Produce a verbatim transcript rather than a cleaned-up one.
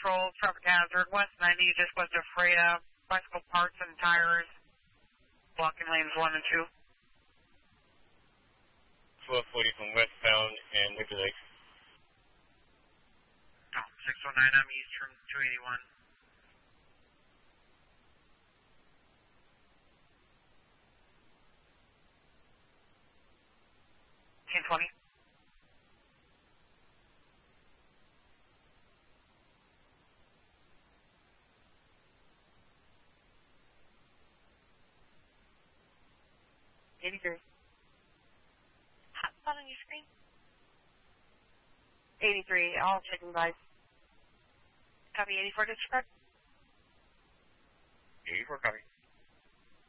Patrol, traffic hazard, west ninety, just west of Freya, bicycle parts and tires, blocking lanes one and two. twelve forty from westbound and Liberty Lake. Oh, six one nine, I'm east from two eighty-one. ten twenty. eighty-three. Hotspot on your screen? eighty-three, all checking guys. Copy eighty-four, disregard. eighty-four, copy.